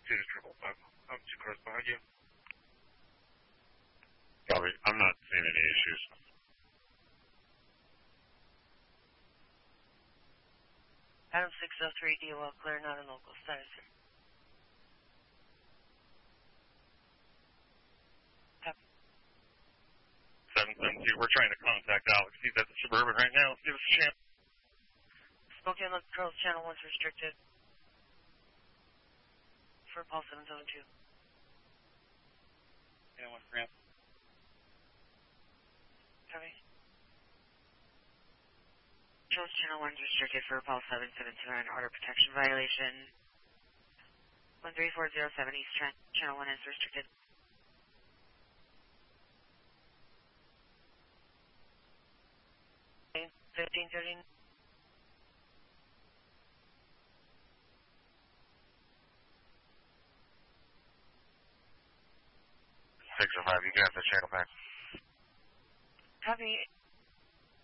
2 to 555. I'm 2 cars behind you. Copy. I'm not seeing any issues. Adam 603, DOL clear, not in local status, sir. Copy. 772, we're trying to contact Alex. He's at the Suburban right now. Give us a chance. Spokane Look Girls, Channel 1's restricted. For Paul 772. Yeah, 1 ramp. Copy. Girls, Channel 1's restricted for Paul 772 on order protection violation. 13407 East Trent, Channel 1 is restricted. Okay, 1513. 605, you can have the channel back. Copy.